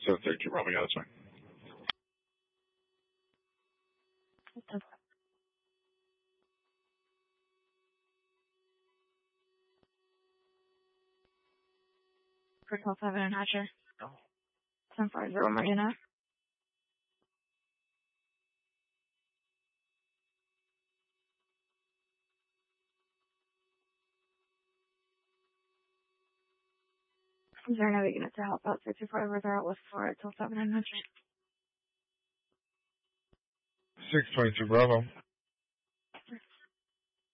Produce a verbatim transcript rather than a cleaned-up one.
So thirty-two Bravo, yeah, that's fine. Crystal seven and Hatcher. ten five zero Marina. Is there another unit to help out six two five or they're out with four till seven and Hatcher? six twenty-two Bravo.